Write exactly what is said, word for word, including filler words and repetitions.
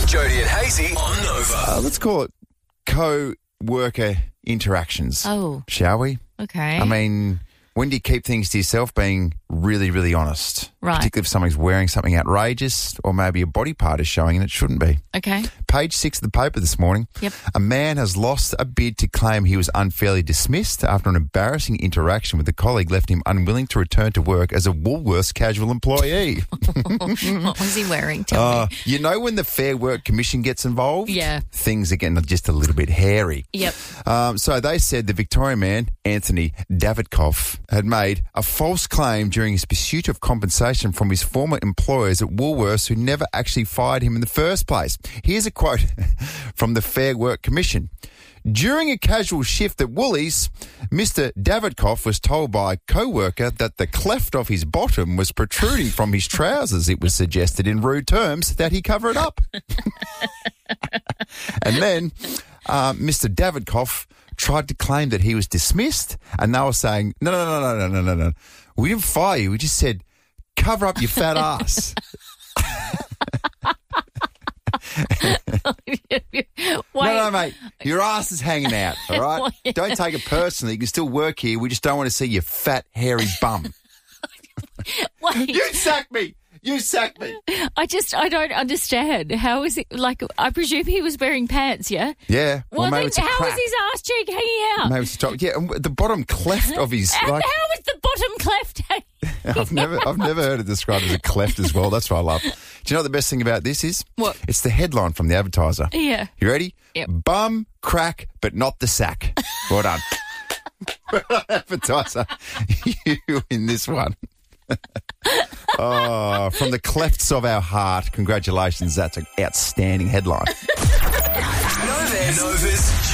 Jody and Hazy on Nova. Uh, let's call it co-worker interactions. Oh. Shall we? Okay. I mean, when do you keep things to yourself? Being really, really honest. Right. Particularly if somebody's wearing something outrageous or maybe a body part is showing and it shouldn't be. Okay. Page six of the paper this morning. Yep. A man has lost a bid to claim he was unfairly dismissed after an embarrassing interaction with a colleague left him unwilling to return to work as a Woolworths casual employee. What was he wearing? Tell Uh, me. you know when the Fair Work Commission gets involved? Yeah. Things are getting just a little bit hairy. Yep. Um, so they said the Victorian man, Anthony Davidkoff, had made a false claim during his pursuit of compensation from his former employers at Woolworths who never actually fired him in the first place. Here's a quote from the Fair Work Commission. During a casual shift at Woolies, Mister Davidkoff was told by a co-worker that the cleft of his bottom was protruding from his trousers. It was suggested in rude terms that he cover it up. And then uh, Mister Davidkoff tried to claim that he was dismissed, and they were saying, no, no, no, no, no, no, no, no. We didn't fire you. We just said, cover up your fat ass. Wait. No, no, mate. Your ass is hanging out, all right? Wait. Don't take it personally. You can still work here. We just don't want to see your fat, hairy bum. Wait. You sacked me. You sacked me. I just, I don't understand. How is it, like, I presume he was wearing pants, yeah? Yeah. Well, maybe then it's a how crack. is his ass cheek hanging out? Maybe it's a top. Yeah, and the bottom cleft of his... And like, how is the bottom cleft hanging? I've never I've never heard it described as a cleft as well. That's what I love. Do you know what the best thing about this is? What? It's the headline from the Advertiser. Yeah. You ready? Yep. Bum, crack, but not the sack. Well done. Advertiser, you in this one. Oh, from the clefts of our heart, congratulations. That's an outstanding headline. Nova's, Nova's